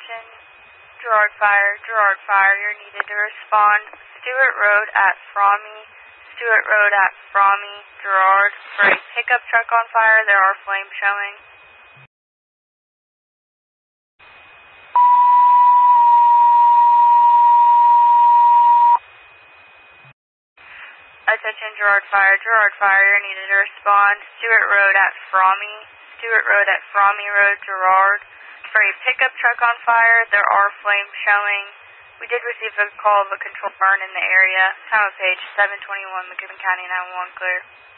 Attention, Gerard Fire, you're needed to respond. Stewart Road at Frommy, Gerard, for a pickup truck on fire. There are flames showing. Attention, Gerard Fire, you're needed to respond. Stewart Road at Frommy Road, Gerard, for a pickup truck on fire. There are flames showing. We did receive a call of a controlled burn in the area. Time of page 721, McKibbin County 911 clear.